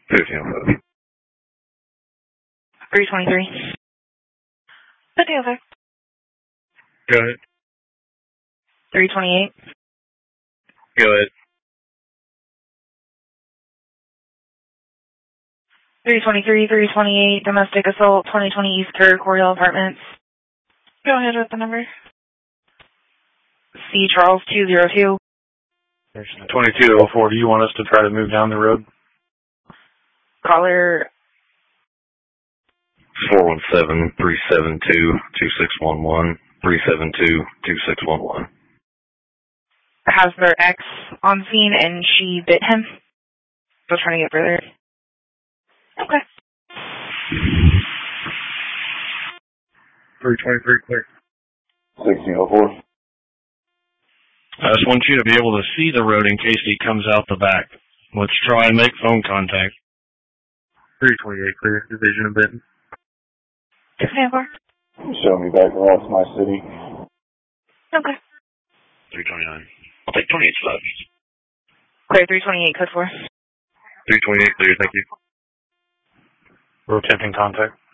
1505. 323. Put the other. Go ahead. 328. Go ahead. 323, 328, domestic assault, 2020 East Coriel Apartments. Go ahead with the number. C. Charles 202. 2204, do you want us to try to move down the road? Caller 417-372-2611. 372-2611. has their ex on scene and she bit him. So trying to get further. Okay. 323 clear. 1604. I just want you to be able to see the road in case he comes out the back. Let's try and make phone contact. 328 clear. Division of Benton. Show me back across my city. Okay. 329. I'll take 28 slots. Clear 328, code 4. 328 clear, thank you. We're attempting contact.